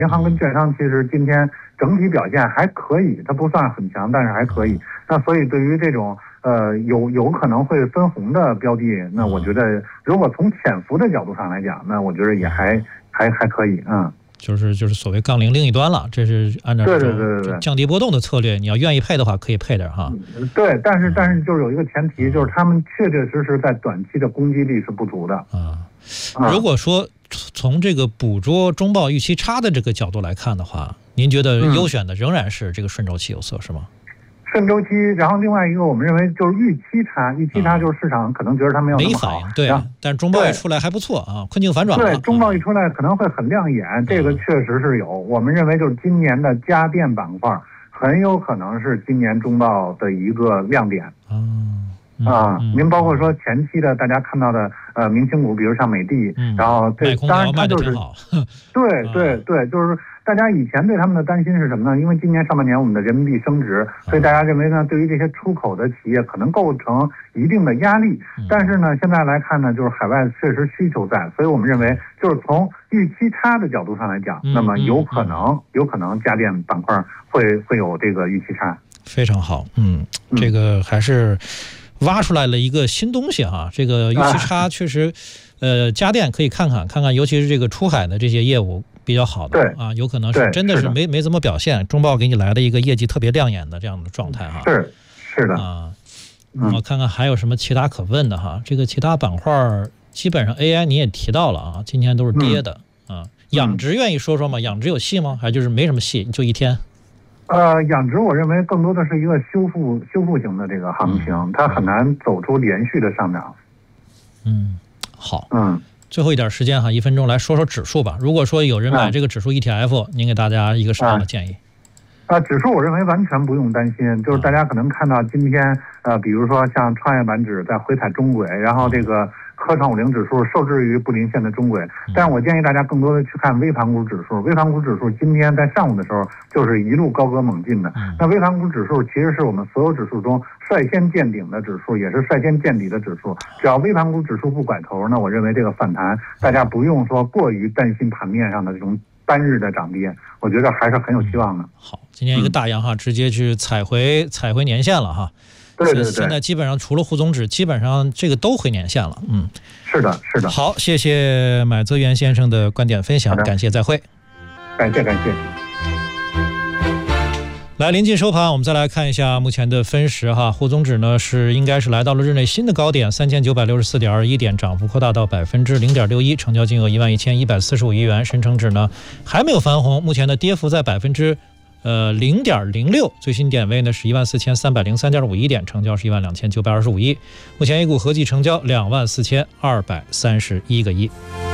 银行跟券商其实今天整体表现还可以，它不算很强，但是还可以。那所以对于这种有可能会分红的标的，那我觉得如果从潜伏的角度上来讲，那我觉得也还可以， 就是所谓杠铃另一端了，这是按照这种降低波动的策略，你要愿意配的话可以配点哈。 对，但是就是有一个前提，就是他们确确实实在短期的攻击力是不足的。 如果说从这个捕捉中报预期差的这个角度来看的话，您觉得优选的仍然是这个顺周期有色是吗？ 顺周期，然后另外一个我们认为就是预期差就是市场可能觉得它没有那么好， 没反应，对，但是中报一出来还不错啊，困境反转了。 对，中报一出来可能会很亮眼，这个确实是有。我们认为就是今年的家电板块很有可能是今年中报的一个亮点。您包括说前期的大家看到的明星股，比如像美的，然后这当然它就是对，就是大家以前对他们的担心是什么呢？因为今年上半年我们的人民币升值，所以大家认为呢，对于这些出口的企业可能构成一定的压力。但是呢，现在来看呢，就是海外确实需求在，所以我们认为就是从预期差的角度上来讲，那么有可能家电板块会有这个预期差。 非常好，这个还是挖出来了一个新东西哈，这个预期差确实，家电可以看看，尤其是这个出海的这些业务比较好的有可能是真的是没怎么表现，中报给你来的一个业绩特别亮眼的这样的状态哈。 是的我看看还有什么其他可问的哈，这个其他板块基本上 AI 你也提到了啊，今天都是跌的养殖愿意说说吗？养殖有戏吗？还就是没什么戏，就一天？ 养殖我认为更多的是一个修复型的这个行情，它很难走出连续的上涨。 好，最后一点时间哈，1分钟来说说指数吧。如果说有人买这个指数 ETF，您给大家一个什么样的建议？ 指数我认为完全不用担心，就是大家可能看到今天比如说像创业板指在回踩中轨，然后这个科创50指数受制于不临线的中轨，但是我建议大家更多的去看微盘股指数。微盘股指数今天在上午的时候就是一路高歌猛进的。那微盘股指数其实是我们所有指数中率先见顶的指数，也是率先见底的指数。只要微盘股指数不拐头，那我认为这个反弹大家不用说过于担心盘面上的这种单日的涨跌，我觉得还是很有希望的。 好，今天一个大阳哈，直接去踩回年线了哈。 对， 现在基本上除了沪综指，基本上这个都回年线了。 是的。 好，谢谢买泽元先生的观点分享，感谢，再会。 感谢。 来，临近收盘，我们再来看一下目前的分时哈。沪综指呢应该是来到了日内新的高点，3964.21点，涨幅扩大到0.61%，成交金额11145亿元。深成指呢还没有翻红，目前的跌幅在0.06%，最新点位呢是14303.51点，成交是12925亿。目前 A 股合计成交24231个亿。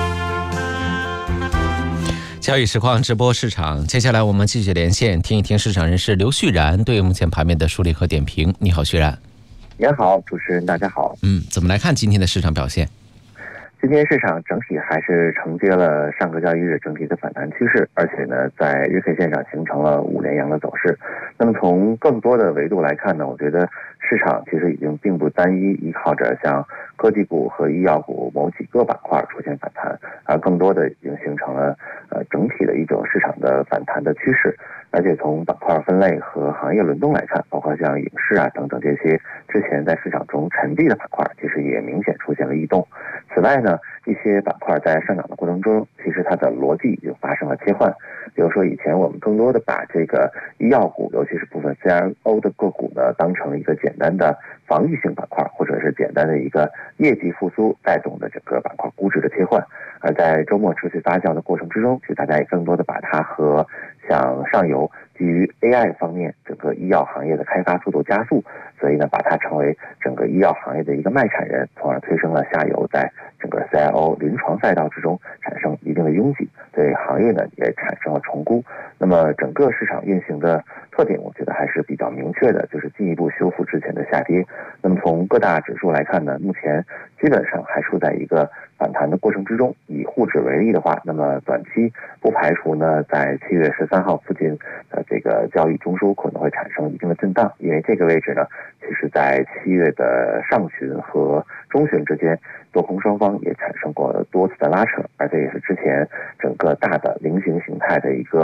交易实况直播市场，接下来我们继续连线听一听市场人士刘旭然对目前盘面的梳理和点评。你好，旭然。 您好，主持人大家好。 怎么来看今天的市场表现？ 今天市场整体还是承接了上个交易日整体的反弹趋势，而且呢，在日 K 线上形成了5连阳的走势。那么从更多的维度来看呢，我觉得市场其实已经并不单一依靠着像科技股和医药股某几个板块出现反弹，而更多的已经形成了整体的一种市场的反弹的趋势。而且从板块分类和行业轮动来看，包括像影视等等这些之前在市场中沉寂的板块，其实也明显出现了异动。此外呢，一些板块在上涨的过程中，其实它的逻辑已经发生了切换。比如说以前我们更多的把这个医药股，尤其是部分 CRO 的个股呢，当成一个简单的防御性板块，或者是简单的一个业绩复苏带动的整个板块估值的切换。而在周末持续发酵的过程之中，其实大家也更多的把它和像上游基于 AI 方面整个医药行业的开发速度加速，所以呢把它成为整个医药行业的一个卖产人，从而推升了下游在整个 CIO 临床赛道之中产生一定的拥挤，对行业呢也产生了重估。那么整个市场运行的特点我觉得还是比较明确的，就是进一步修复之前的下跌。那么从各大指数来看呢，目前基本上还处在一个反弹的过程之中。以沪指为例的话，那么短期不排除呢在7月13号附近这个交易中枢可能会产生一定的震荡，因为这个位置呢其实在7月的上旬和中旬之间，多空双方也产生过多次的拉扯，而这也是之前整个大的菱形形态的一个